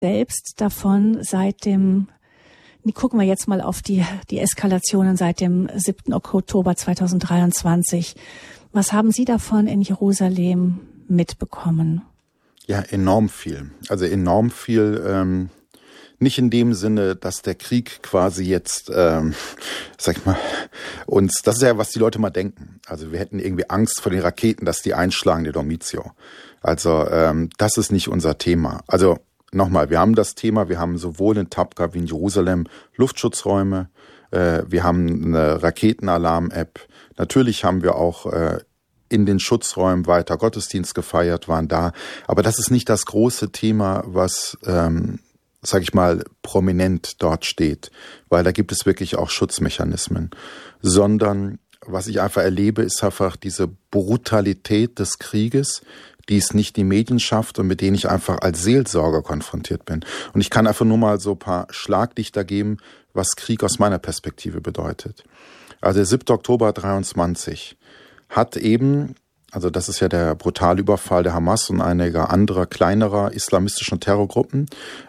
selbst davon gucken wir jetzt mal auf die Eskalationen seit dem 7. Oktober 2023. Was haben Sie davon in Jerusalem mitbekommen? Ja, enorm viel. Also enorm viel, nicht in dem Sinne, dass der Krieg quasi jetzt, das ist ja, was die Leute mal denken. Also wir hätten irgendwie Angst vor den Raketen, dass die einschlagen, die Domizio. Also das ist nicht unser Thema. Also nochmal, wir haben das Thema, wir haben sowohl in Tabqa wie in Jerusalem Luftschutzräume, wir haben eine Raketenalarm-App, natürlich haben wir auch in den Schutzräumen weiter Gottesdienst gefeiert, waren da, aber das ist nicht das große Thema, was, prominent dort steht, weil da gibt es wirklich auch Schutzmechanismen, sondern was ich einfach erlebe, ist einfach diese Brutalität des Krieges, die es nicht die Medien schafft und mit denen ich einfach als Seelsorger konfrontiert bin. Und ich kann einfach nur mal so ein paar Schlaglichter geben, was Krieg aus meiner Perspektive bedeutet. Also der 7. Oktober 23 hat eben, also das ist ja der brutale Überfall der Hamas und einiger anderer kleinerer islamistischen Terrorgruppen,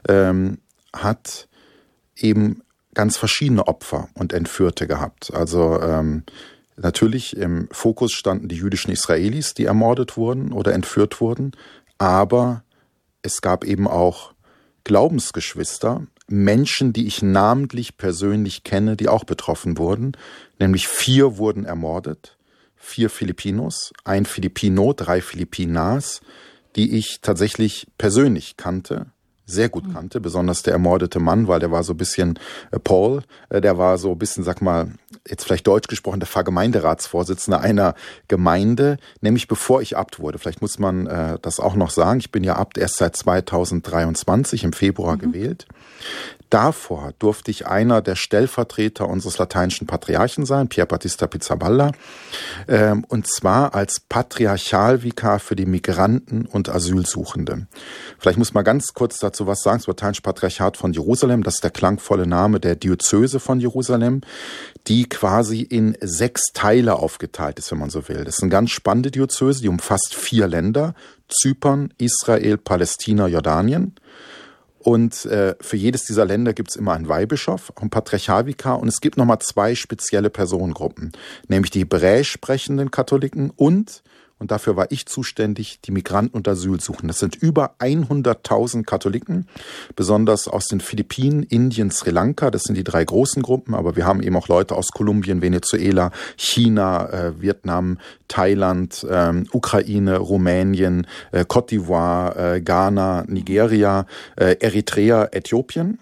hat eben ganz verschiedene Opfer und Entführte gehabt. Also natürlich im Fokus standen die jüdischen Israelis, die ermordet wurden oder entführt wurden, aber es gab eben auch Glaubensgeschwister, Menschen, die ich namentlich persönlich kenne, die auch betroffen wurden, nämlich 4 wurden ermordet, 4 Filipinos, ein Filipino, 3 Filipinas, die ich tatsächlich persönlich kannte, sehr gut kannte, besonders der ermordete Mann, weil der war so ein bisschen Paul, der war so ein bisschen, jetzt vielleicht deutsch gesprochen, der Pfarrgemeinderatsvorsitzende einer Gemeinde, nämlich bevor ich Abt wurde. Vielleicht muss man das auch noch sagen. Ich bin ja Abt erst seit 2023 im Februar gewählt. Davor durfte ich einer der Stellvertreter unseres lateinischen Patriarchen sein, Pier Battista Pizzaballa, und zwar als Patriarchalvikar für die Migranten und Asylsuchenden. Vielleicht muss man ganz kurz dazu was sagen. Das Lateinische Patriarchat von Jerusalem, das ist der klangvolle Name der Diözese von Jerusalem, die quasi in 6 Teile aufgeteilt ist, wenn man so will. Das ist eine ganz spannende Diözese, die umfasst 4 Länder, Zypern, Israel, Palästina, Jordanien. Und für jedes dieser Länder gibt es immer einen Weihbischof, einen Patriarchalvikar, und es gibt nochmal 2 spezielle Personengruppen, nämlich die hebräisch sprechenden Katholiken und dafür war ich zuständig, die Migranten und Asylsuchenden. Das sind über 100.000 Katholiken, besonders aus den Philippinen, Indien, Sri Lanka. Das sind die 3 großen Gruppen, aber wir haben eben auch Leute aus Kolumbien, Venezuela, China, Vietnam, Thailand, Ukraine, Rumänien, Côte d'Ivoire, Ghana, Nigeria, Eritrea, Äthiopien.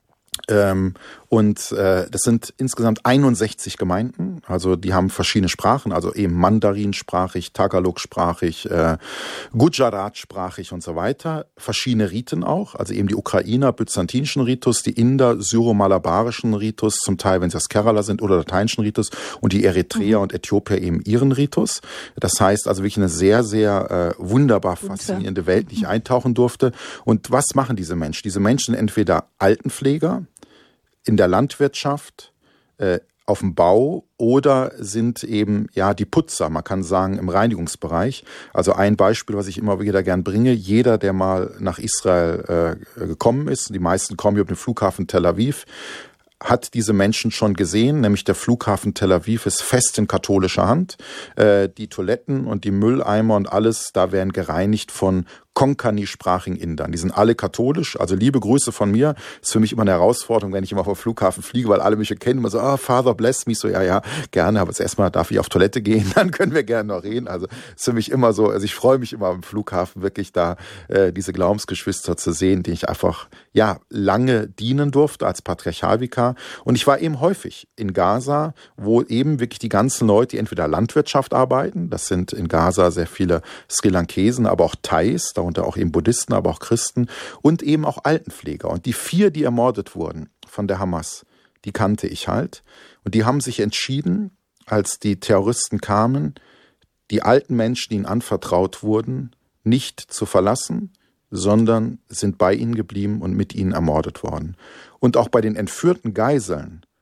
Und das sind insgesamt 61 Gemeinden, also die haben verschiedene Sprachen, also eben Mandarinsprachig, Tagalog-sprachig, Gujarat-sprachig und so weiter, verschiedene Riten auch, also eben die Ukrainer, byzantinischen Ritus, die Inder, syro-malabarischen Ritus, zum Teil, wenn sie aus Kerala sind, oder lateinischen Ritus, und die Eritreer und Äthiopier eben ihren Ritus. Das heißt also wirklich eine sehr, sehr wunderbar faszinierende Welt, die ich eintauchen durfte. Und was machen diese Menschen? Diese Menschen sind entweder Altenpfleger, in der Landwirtschaft, auf dem Bau oder sind eben die Putzer, man kann sagen im Reinigungsbereich. Also ein Beispiel, was ich immer wieder gern bringe, jeder, der mal nach Israel gekommen ist, die meisten kommen über den Flughafen Tel Aviv, hat diese Menschen schon gesehen, nämlich der Flughafen Tel Aviv ist fest in katholischer Hand. Die Toiletten und die Mülleimer und alles, da werden gereinigt von Konkani-sprachigen Indern. Die sind alle katholisch, also liebe Grüße von mir. Ist für mich immer eine Herausforderung, wenn ich immer vom Flughafen fliege, weil alle mich kennen, immer so, Father bless me, so ja, gerne, aber erstmal darf ich auf Toilette gehen, dann können wir gerne noch reden. Also ist für mich immer so, also ich freue mich immer am Flughafen wirklich da diese Glaubensgeschwister zu sehen, die ich einfach lange dienen durfte als Patriarchalvikar. Und ich war eben häufig in Gaza, wo eben wirklich die ganzen Leute, die entweder Landwirtschaft arbeiten, das sind in Gaza sehr viele Sri Lankesen, aber auch Thais, darunter auch eben Buddhisten, aber auch Christen und eben auch Altenpfleger. Und die 4, die ermordet wurden von der Hamas, die kannte ich halt. Und die haben sich entschieden, als die Terroristen kamen, die alten Menschen, die ihnen anvertraut wurden, nicht zu verlassen, sondern sind bei ihnen geblieben und mit ihnen ermordet worden. Und auch bei den entführten Geiseln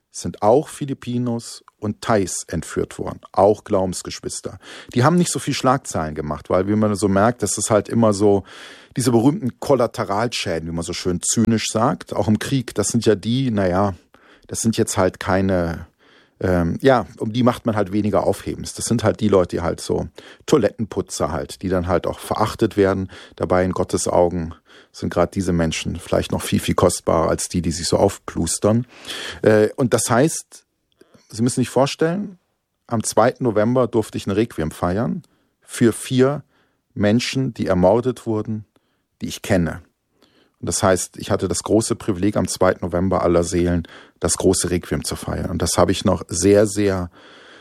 sind auch Filipinos und Thais entführt worden, auch Glaubensgeschwister. Die haben nicht so viel Schlagzeilen gemacht, weil wie man so merkt, das ist halt immer so diese berühmten Kollateralschäden, wie man so schön zynisch sagt, auch im Krieg. Das sind ja die, das sind jetzt halt keine, um die macht man halt weniger Aufhebens. Das sind halt die Leute, die halt so Toilettenputzer halt, die dann halt auch verachtet werden. Dabei in Gottes Augen sind gerade diese Menschen vielleicht noch viel, viel kostbarer als die sich so aufplustern. Und das heißt, Sie müssen sich vorstellen, am 2. November durfte ich ein Requiem feiern für 4 Menschen, die ermordet wurden, die ich kenne. Und das heißt, ich hatte das große Privileg, am 2. November aller Seelen das große Requiem zu feiern. Und das habe ich noch sehr, sehr,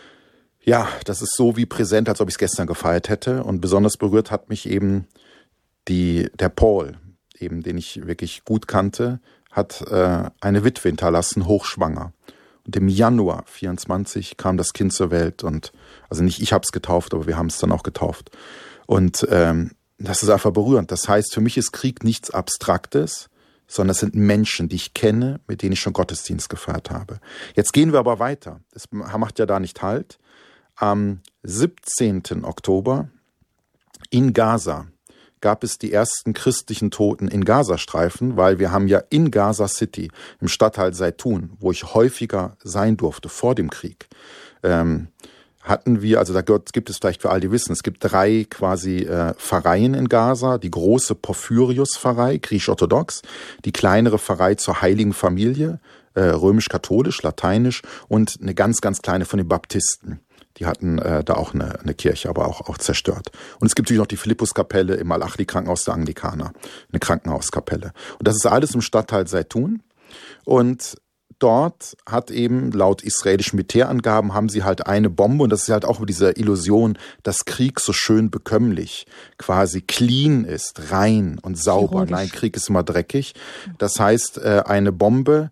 das ist so wie präsent, als ob ich es gestern gefeiert hätte. Und besonders berührt hat mich eben der Paul, eben den ich wirklich gut kannte, hat eine Witwe hinterlassen, hochschwanger. Und im Januar 24 kam das Kind zur Welt. Und also nicht ich habe es getauft, aber wir haben es dann auch getauft. Und das ist einfach berührend. Das heißt, für mich ist Krieg nichts Abstraktes, sondern es sind Menschen, die ich kenne, mit denen ich schon Gottesdienst gefeiert habe. Jetzt gehen wir aber weiter. Es macht ja da nicht Halt. Am 17. Oktober in Gaza gab es die ersten christlichen Toten in Gazastreifen, weil wir haben ja in Gaza City, im Stadtteil Zeitun, wo ich häufiger sein durfte vor dem Krieg, hatten wir, also da gibt es vielleicht für all die wissen, es gibt 3 quasi Pfarreien in Gaza, die große Porphyrius-Pfarrei, griechisch-orthodox, die kleinere Pfarrei zur Heiligen Familie, römisch-katholisch, lateinisch und eine ganz, ganz kleine von den Baptisten. Die hatten da auch eine Kirche, aber auch zerstört. Und es gibt natürlich noch die Philippuskapelle im Al-Achli-Krankenhaus der Anglikaner, eine Krankenhauskapelle. Und das ist alles im Stadtteil Zeitun. Und dort hat eben laut israelischen Militärangaben haben sie halt eine Bombe, und das ist halt auch diese Illusion, dass Krieg so schön bekömmlich, quasi clean ist, rein und sauber. Chirurgisch. Nein, Krieg ist immer dreckig. Das heißt, eine Bombe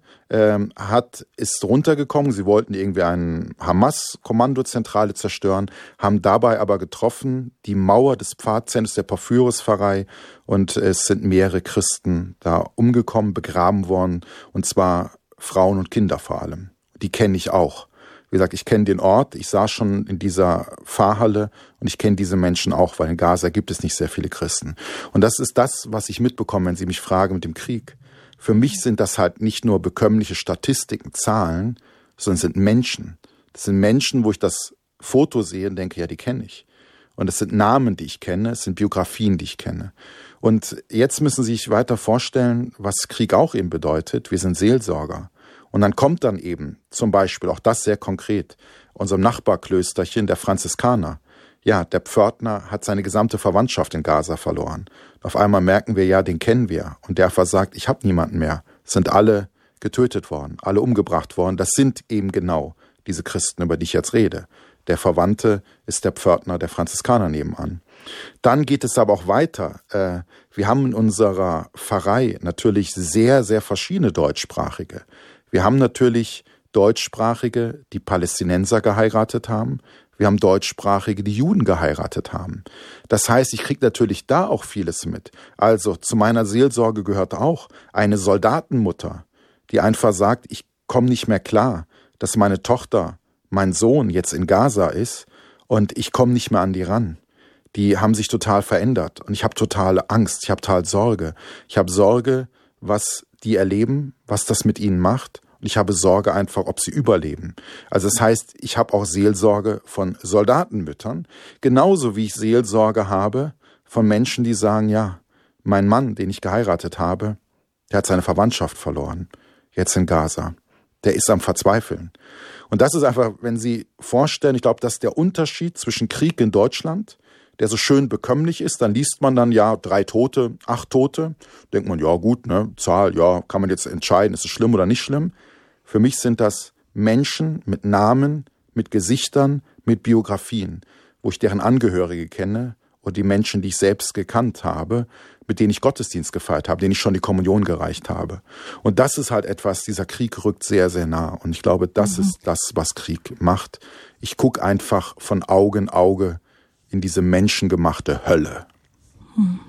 ist runtergekommen. Sie wollten irgendwie eine Hamas-Kommandozentrale zerstören, haben dabei aber getroffen die Mauer des Pfadzentrums der Porphyrius-Pfarrei, und es sind mehrere Christen da umgekommen, begraben worden, und zwar Frauen und Kinder vor allem. Die kenne ich auch. Wie gesagt, ich kenne den Ort, ich saß schon in dieser Pfarrhalle und ich kenne diese Menschen auch, weil in Gaza gibt es nicht sehr viele Christen. Und das ist das, was ich mitbekomme, wenn Sie mich fragen mit dem Krieg. Für mich sind das halt nicht nur bekömmliche Statistiken, Zahlen, sondern es sind Menschen. Das sind Menschen, wo ich das Foto sehe und denke, ja, die kenne ich. Und es sind Namen, die ich kenne, es sind Biografien, die ich kenne. Und jetzt müssen Sie sich weiter vorstellen, was Krieg auch eben bedeutet. Wir sind Seelsorger. Und dann kommt dann eben zum Beispiel, auch das sehr konkret, unserem Nachbarklösterchen, der Franziskaner. Ja, der Pförtner hat seine gesamte Verwandtschaft in Gaza verloren. Auf einmal merken wir, ja, den kennen wir. Und der versagt, ich habe niemanden mehr. Es sind alle getötet worden, alle umgebracht worden. Das sind eben genau diese Christen, über die ich jetzt rede. Der Verwandte ist der Pförtner, der Franziskaner nebenan. Dann geht es aber auch weiter. Wir haben in unserer Pfarrei natürlich sehr, sehr verschiedene Deutschsprachige. Wir haben natürlich Deutschsprachige, die Palästinenser geheiratet haben. Wir haben Deutschsprachige, die Juden geheiratet haben. Das heißt, ich kriege natürlich da auch vieles mit. Also zu meiner Seelsorge gehört auch eine Soldatenmutter, die einfach sagt, ich komme nicht mehr klar, dass meine Tochter, mein Sohn jetzt in Gaza ist und ich komme nicht mehr an die ran. Die haben sich total verändert und ich habe totale Angst, ich habe total Sorge. Ich habe Sorge, was die erleben, was das mit ihnen macht. Und ich habe Sorge einfach, ob sie überleben. Also das heißt, ich habe auch Seelsorge von Soldatenmüttern, genauso wie ich Seelsorge habe von Menschen, die sagen, ja, mein Mann, den ich geheiratet habe, der hat seine Verwandtschaft verloren, jetzt in Gaza. Der ist am Verzweifeln. Und das ist einfach, wenn Sie vorstellen, ich glaube, das ist der Unterschied zwischen Krieg in Deutschland, der so schön bekömmlich ist, dann liest man dann, ja, 3 Tote, 8 Tote, denkt man, ja gut, ne, Zahl, ja, kann man jetzt entscheiden, ist es schlimm oder nicht schlimm. Für mich sind das Menschen mit Namen, mit Gesichtern, mit Biografien, wo ich deren Angehörige kenne und die Menschen, die ich selbst gekannt habe, mit denen ich Gottesdienst gefeiert habe, denen ich schon die Kommunion gereicht habe. Und das ist halt etwas, dieser Krieg rückt sehr, sehr nah. Und ich glaube, das ist das, was Krieg macht. Ich gucke einfach von Auge in Auge in diese menschengemachte Hölle.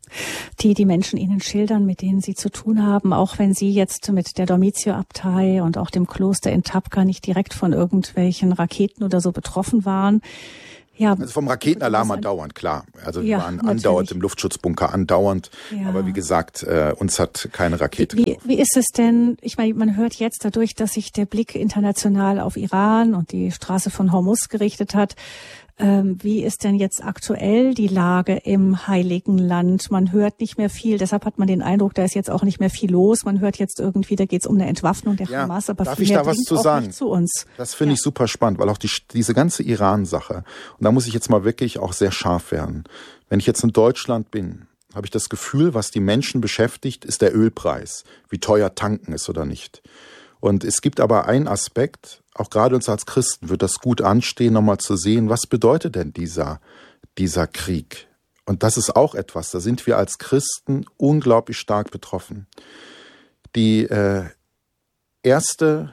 die Menschen Ihnen schildern, mit denen Sie zu tun haben, auch wenn Sie jetzt mit der Dormitio-Abtei und auch dem Kloster in Tabqa nicht direkt von irgendwelchen Raketen oder so betroffen waren. Ja, also vom Raketenalarm andauernd, klar. Also wir waren andauernd im Luftschutzbunker, andauernd. Ja. Aber wie gesagt, uns hat keine Rakete getroffen. Wie ist es denn, ich meine, man hört jetzt dadurch, dass sich der Blick international auf Iran und die Straße von Hormuz gerichtet hat, wie ist denn jetzt aktuell die Lage im Heiligen Land? Man hört nicht mehr viel, deshalb hat man den Eindruck, da ist jetzt auch nicht mehr viel los. Man hört jetzt irgendwie, da geht es um eine Entwaffnung der Hamas, aber darf ich da was zu sagen? Zu uns. Das finde ich super spannend, weil auch diese ganze Iran-Sache, und da muss ich jetzt mal wirklich auch sehr scharf werden. Wenn ich jetzt in Deutschland bin, habe ich das Gefühl, was die Menschen beschäftigt, ist der Ölpreis, wie teuer tanken ist oder nicht. Und es gibt aber einen Aspekt, auch gerade uns als Christen wird das gut anstehen, nochmal zu sehen, was bedeutet denn dieser Krieg? Und das ist auch etwas, da sind wir als Christen unglaublich stark betroffen. Die erste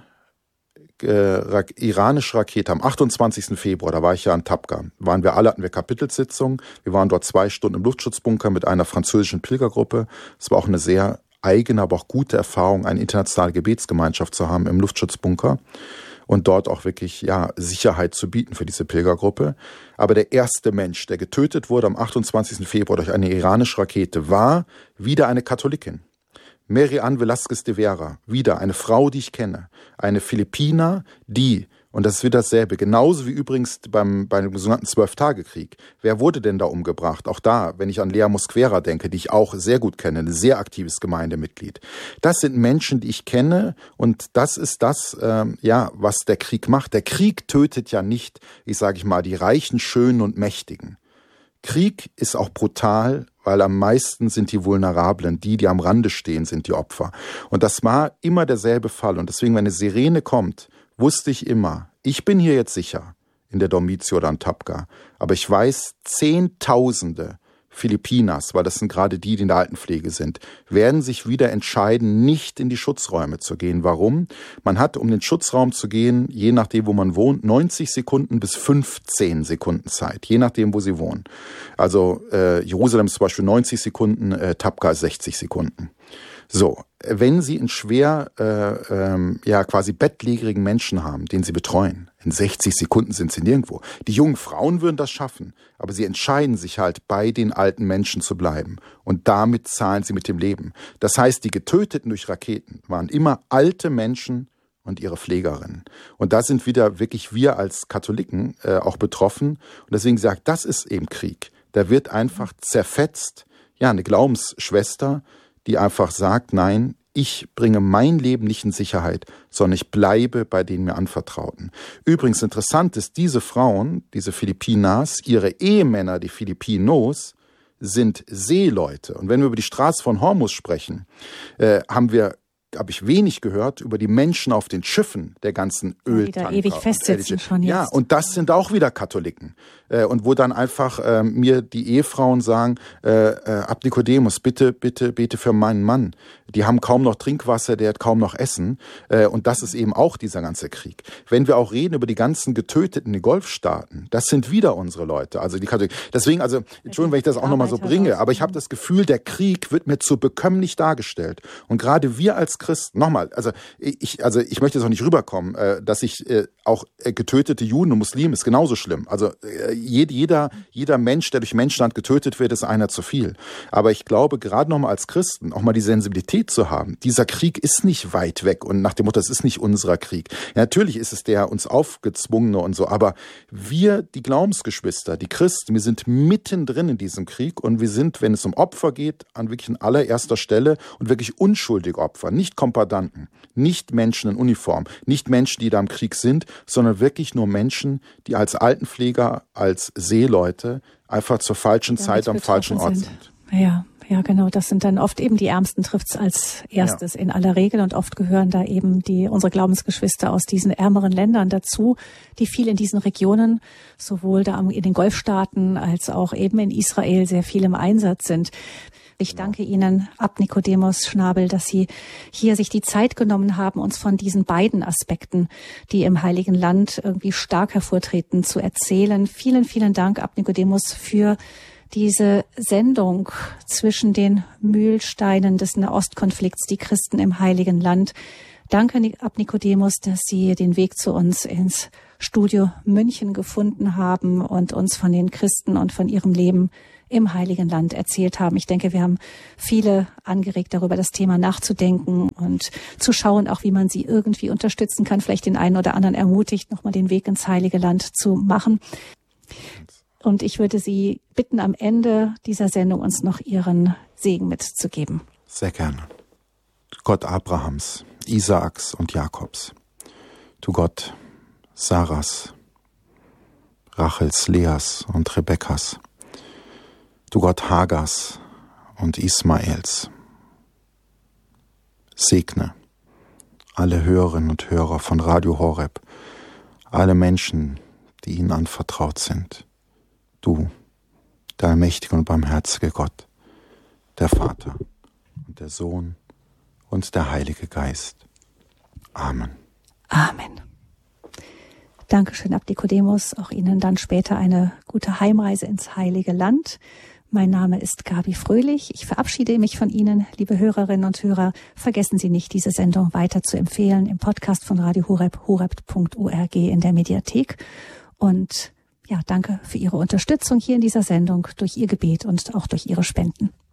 iranische Rakete am 28. Februar, da war ich ja in Tabqa, hatten wir Kapitelsitzung, wir waren dort 2 Stunden im Luftschutzbunker mit einer französischen Pilgergruppe. Es war auch eine sehr eigene, aber auch gute Erfahrung, eine internationale Gebetsgemeinschaft zu haben im Luftschutzbunker und dort auch wirklich Sicherheit zu bieten für diese Pilgergruppe. Aber der erste Mensch, der getötet wurde am 28. Februar durch eine iranische Rakete, war wieder eine Katholikin. Mary Ann Velasquez de Vera, wieder eine Frau, die ich kenne, eine Philippiner, die, und das ist wieder dasselbe, genauso wie übrigens beim sogenannten 12-Tage-Krieg. Wer wurde denn da umgebracht? Auch da, wenn ich an Lea Mosquera denke, die ich auch sehr gut kenne, ein sehr aktives Gemeindemitglied. Das sind Menschen, die ich kenne, und das ist das, was der Krieg macht. Der Krieg tötet ja nicht, die Reichen, Schönen und Mächtigen. Krieg ist auch brutal, weil am meisten sind die Vulnerablen, die am Rande stehen, sind die Opfer. Und das war immer derselbe Fall. Und deswegen, wenn eine Sirene kommt, wusste ich immer, ich bin hier jetzt sicher in der Dormitio oder in Tabqa, aber ich weiß, Zehntausende Filipinas, weil das sind gerade die in der Altenpflege sind, werden sich wieder entscheiden, nicht in die Schutzräume zu gehen. Warum? Man hat, um in den Schutzraum zu gehen, je nachdem, wo man wohnt, 90 Sekunden bis 15 Sekunden Zeit, je nachdem, wo sie wohnen. Also Jerusalem ist zum Beispiel 90 Sekunden, Tabqa ist 60 Sekunden. So, wenn Sie einen schwer quasi bettlägerigen Menschen haben, den Sie betreuen, in 60 Sekunden sind Sie nirgendwo. Die jungen Frauen würden das schaffen, aber sie entscheiden sich halt, bei den alten Menschen zu bleiben. Und damit zahlen sie mit dem Leben. Das heißt, die Getöteten durch Raketen waren immer alte Menschen und ihre Pflegerinnen. Und da sind wieder wirklich wir als Katholiken auch betroffen. Und deswegen sagt, das ist eben Krieg. Da wird einfach zerfetzt, eine Glaubensschwester, die einfach sagt, nein, ich bringe mein Leben nicht in Sicherheit, sondern ich bleibe bei den mir Anvertrauten. Übrigens interessant ist, diese Frauen, diese Filipinas, ihre Ehemänner, die Filipinos, sind Seeleute. Und wenn wir über die Straße von Hormuz sprechen, habe ich wenig gehört über die Menschen auf den Schiffen der ganzen Öltanker. Die da ewig festsitzen schon jetzt. Ja, und das sind auch wieder Katholiken. Und wo dann einfach mir die Ehefrauen sagen, Abt Nikodemus, bitte bete für meinen Mann. Die haben kaum noch Trinkwasser, der hat kaum noch Essen. Und das ist eben auch dieser ganze Krieg. Wenn wir auch reden über die ganzen Getöteten in den Golfstaaten, das sind wieder unsere Leute, also die Katholiken. Deswegen, Entschuldigung, wenn ich das auch nochmal so bringe, aber ich habe das Gefühl, der Krieg wird mir zu bekömmlich dargestellt. Und gerade wir als Christen, nochmal, ich möchte jetzt auch nicht rüberkommen, dass ich auch getötete Juden und Muslime ist genauso schlimm. Also jeder Mensch, der durch Menschenhand getötet wird, ist einer zu viel. Aber ich glaube, gerade nochmal als Christen, auch mal die Sensibilität zu haben, dieser Krieg ist nicht weit weg und nach dem Motto, das ist nicht unserer Krieg. Ja, natürlich ist es der uns aufgezwungene und so, aber wir, die Glaubensgeschwister, die Christen, wir sind mittendrin in diesem Krieg und wir sind, wenn es um Opfer geht, an wirklich an allererster Stelle und wirklich unschuldige Opfer, nicht Kommandanten, nicht Menschen in Uniform, nicht Menschen, die da im Krieg sind, sondern wirklich nur Menschen, die als Altenpfleger, als Seeleute einfach zur falschen Zeit am falschen Ort sind. Ja, genau. Das sind dann oft eben die Ärmsten, trifft's als erstes in aller Regel. Und oft gehören da eben unsere Glaubensgeschwister aus diesen ärmeren Ländern dazu, die viel in diesen Regionen, sowohl da in den Golfstaaten als auch eben in Israel sehr viel im Einsatz sind. Ich danke Ihnen, Abt Nikodemus Schnabel, dass Sie hier sich die Zeit genommen haben, uns von diesen beiden Aspekten, die im Heiligen Land irgendwie stark hervortreten, zu erzählen. Vielen, vielen Dank, Abt Nikodemus, für diese Sendung zwischen den Mühlsteinen des Nahostkonflikts, die Christen im Heiligen Land. Danke, Abt Nikodemus, dass Sie den Weg zu uns ins Studio München gefunden haben und uns von den Christen und von ihrem Leben im Heiligen Land erzählt haben. Ich denke, wir haben viele angeregt, darüber das Thema nachzudenken und zu schauen, auch wie man sie irgendwie unterstützen kann, vielleicht den einen oder anderen ermutigt, nochmal den Weg ins Heilige Land zu machen. Und ich würde Sie bitten, am Ende dieser Sendung uns noch Ihren Segen mitzugeben. Sehr gerne. Gott Abrahams, Isaaks und Jakobs. Du Gott Sarahs, Rachels, Leas und Rebekkas. Du Gott Hagars und Ismaels. Segne alle Hörerinnen und Hörer von Radio Horeb, alle Menschen, die ihnen anvertraut sind. Du, der allmächtige und barmherzige Gott, der Vater und der Sohn und der Heilige Geist. Amen. Amen. Dankeschön, Abt Nikodemus. Auch Ihnen dann später eine gute Heimreise ins Heilige Land. Mein Name ist Gabi Fröhlich. Ich verabschiede mich von Ihnen, liebe Hörerinnen und Hörer. Vergessen Sie nicht, diese Sendung weiter zu empfehlen im Podcast von Radio Horeb, horeb.org in der Mediathek. Und ja, danke für Ihre Unterstützung hier in dieser Sendung durch Ihr Gebet und auch durch Ihre Spenden.